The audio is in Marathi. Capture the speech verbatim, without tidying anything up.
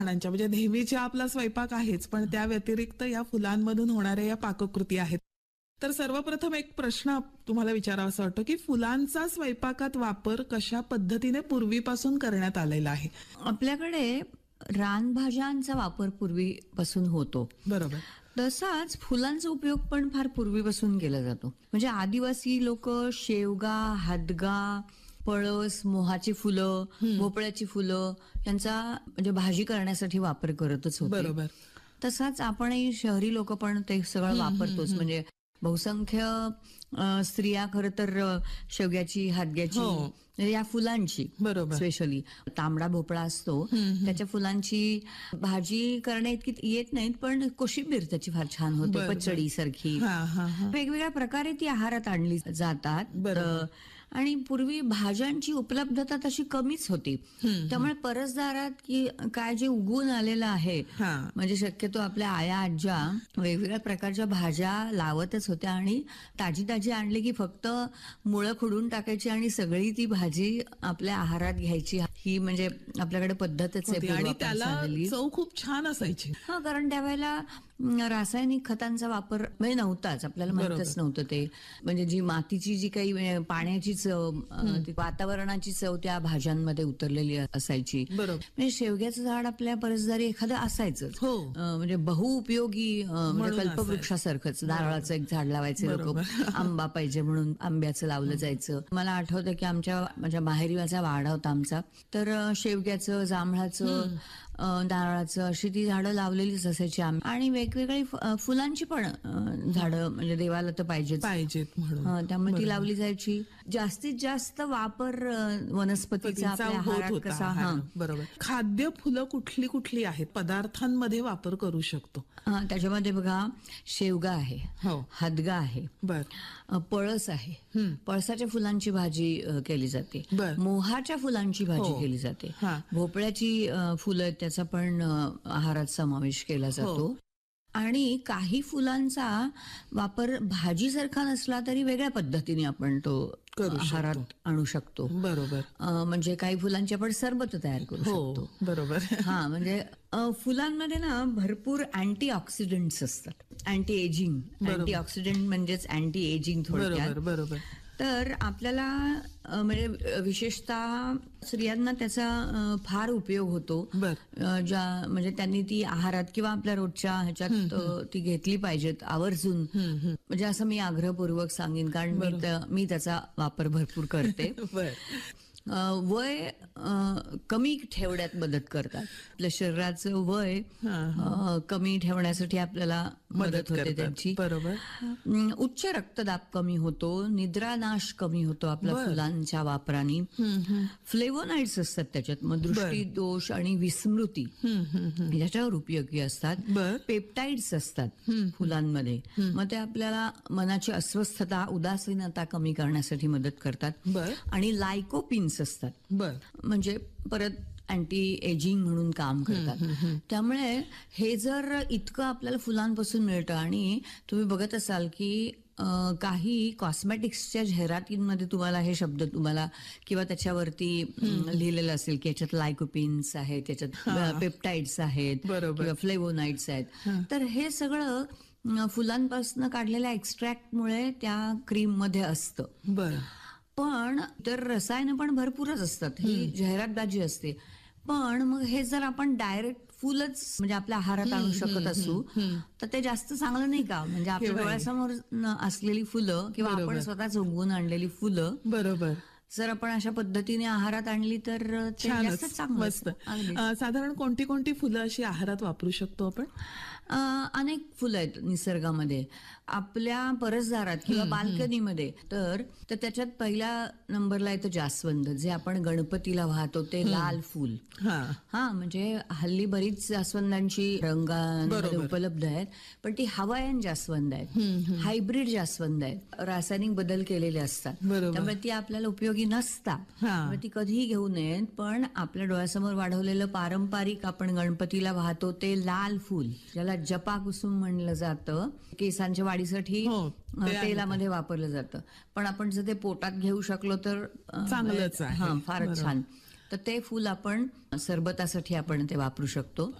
म्हणजे नेहमीच्या आपला स्वयंपाक आहेच, पण त्या व्यतिरिक्त या फुलांमधून होणाऱ्या या पाककृती आहेत. तर सर्वप्रथम एक प्रश्न तुम्हाला विचारावासा वाटतो की फुलांचा स्वयंपाकात वापर कशा पद्धतीने पूर्वीपासून करण्यात आलेला आहे? आपल्याकडे रानभाज्यांचा वापर पूर्वीपासून होतो. बरोबर. तसाच फुलांचा उपयोग पण फार पूर्वीपासून केला जातो. म्हणजे आदिवासी लोक शेवगा, हादगा, पळस, मोहाची फुलं, भोपळ्याची फुलं यांचा म्हणजे भाजी करण्यासाठी वापर करतच होते. बरोबर. तसाच आपणही शहरी लोक पण ते सगळं वापरतोच. म्हणजे बहुसंख्य स्त्रिया खरं तर शेवग्याची, हादग्याची, या फुलांची स्पेशली तांबडा भोपळा असतो त्याच्या फुलांची भाजी करण्या इतकी येत नाहीत, पण कोशिंबीर त्याची फार छान होते, पचडी सारखी. वेगवेगळ्या प्रकारे ती आहारात आणली जातात. आणि पूर्वी भाज्यांची उपलब्धता तशी कमीच होती, त्यामुळे परसदारात की काय जे उगवून आलेलं आहे, म्हणजे शक्यतो आपल्या आया आज्या वेगवेगळ्या प्रकारच्या भाज्या लावतच होत्या आणि ताजी ताजी आणली की फक्त मुळं खुडून टाकायची आणि सगळी ती भाजी आपल्या आहारात घ्यायची. ही म्हणजे आपल्याकडे पद्धतच आहे आणि त्याला चव खूप छान असायची. हा, कारण त्यावेळेला रासायनिक खतांचा वापर म्हणजे नव्हताच, आपल्याला माहितच नव्हतं ते. म्हणजे जी मातीची जी काही पाण्याची चव, वातावरणाची चव त्या भाज्यांमध्ये उतरलेली असायची. म्हणजे शेवग्याचं झाड आपल्या परसदारी एखादं असायचंच, म्हणजे बहुउपयोगी, म्हणजे कल्पवृक्षासारखंच. नारळाचं एक झाड लावायचे लोक, आंबा पाहिजे म्हणून आंब्याचं लावलं जायचं. मला आठवतं की आमच्या माझ्या माहेरी माझा वाडा होता आमचा, तर शेवग्याचं, जांभळाचं, नारळाचं अशी ती झाडं लावलेलीच असायची. आणि वेगवेगळी फुलांची पण झाडं म्हणजे देवाला तर पाहिजेच पाहिजेत म्हणून त्यामुळे ती लावली जायची. जास्तीत जास्त वापर वनस्पतीचा आपल्या आहारात कसा. हा, बरोबर. खाद्य फुलं कुठली कुठली आहेत, पदार्थांमध्ये वापर करू शकतो? त्याच्यामध्ये बघा, शेवगा आहे, हादगा आहे, पळस आहे, पळसाच्या फुलांची भाजी केली जाते, मोहाच्या फुलांची भाजी केली जाते, भोपळ्याची फुलं त्याचा पण आहारात समावेश केला जातो. आणि काही फुलांचा वापर भाजीसारखा नसला तरी वेगळ्या पद्धतीने आपण तो आहारात आणू शकतो. बरोबर. म्हणजे काही फुलांची आपण सरबत तयार करू शकतो. बरोबर. हा, म्हणजे फुलांमध्ये ना भरपूर अँटी ऑक्सिडंट्स असतात. अँटी एजिंग, अँटी ऑक्सिडंट म्हणजेच अँटी एजिंग थोडक्यात. बरोबर. तर आपल्याला म्हणजे विशेषतः स्त्रियांना त्याचा फार उपयोग होतो. ज्या म्हणजे त्यांनी ती आहारात किंवा आपल्या रोजच्या ह्याच्यात ती घेतली पाहिजेत आवर्जून. म्हणजे असं मी आग्रहपूर्वक सांगेन, कारण मी मी त्याचा वापर भरपूर करते. वय कमी ठेवण्यात मदत करतात. आपल्या शरीराचं वय कमी ठेवण्यासाठी आपल्याला मदत होते त्यांची. बरोबर. उच्च रक्तदाब कमी होतो, निद्रानाश कमी होतो आपल्या फुलांच्या वापराने. फ्लेवोनाइड्स असतात त्याच्यात, मग दृष्टी दोष आणि विस्मृती याच्यावर उपयोगी असतात. पेप्टाइड्स असतात फुलांमध्ये, मग ते आपल्याला मनाची अस्वस्थता, उदासीनता कमी करण्यासाठी मदत करतात. आणि लायकोपिन असतात, म्हणजे परत अँटी एजिंग म्हणून काम करतात. त्यामुळे हे जर इतकं आपल्याला फुलांपासून मिळतं, आणि तुम्ही बघत असाल की काही कॉस्मेटिक्सच्या जाहिरातींमध्ये तुम्हाला हे शब्द तुम्हाला किंवा त्याच्यावरती लिहिलेलं असेल की याच्यात लायकोपिन्स आहेत, त्याच्यात पेप्टाइड्स आहेत किंवा फ्लेवोनाइड्स आहेत. तर हे सगळं फुलांपासून काढलेल्या एक्स्ट्रॅक्टमुळे त्या क्रीम मध्ये असतं. बरं. पण तर रसायनं पण भरपूरच असतात, ही जाहिरातबाजी असते. पण मग हे जर आपण डायरेक्ट फुलच म्हणजे आपल्या आहारात आणू शकत असू तर ते जास्त चांगलं नाही का? म्हणजे आपल्या डोळ्यासमोर असलेली फुलं किंवा आपण स्वतःच उगवून आणलेली फुलं बरोबर जर आपण अशा पद्धतीने आहारात आणली तर जास्त चांगलं. मस्त. साधारण कोणती कोणती फुलं अशी आहारात वापरू शकतो आपण? अनेक फुलं आहेत निसर्गामध्ये आपल्या परसदारात किंवा बाल्कनीमध्ये. तर तर त्याच्यात पहिल्या नंबरला येतं जास्वंद, जे आपण गणपतीला वाहतो ते लाल फुल. हा, म्हणजे हल्ली बरीच जास्वंदांची रंगांमध्ये उपलब्ध आहेत, पण ती हवायन जास्वंद आहेत, हायब्रिड जास्वंद आहेत, रासायनिक बदल केलेले असतात, त्यामुळे ती आपल्याला उपयोगी नसतात. ती कधीही घेऊ नयेत. पण आपल्या डोळ्यासमोर वाढवलेलं पारंपरिक आपण गणपतीला वाहतो ते लाल फुल, ज्याला जपा कुसुम म्हणलं जातं, केसांच्या वाढीसाठी तेलामध्ये वापरलं जातं. पण आपण जर ते पोटात घेऊ शकलो तर चांगलंच आहे, फारच छान. तर ते फूल आपण सरबतासाठी आपण ते वापरू शकतो.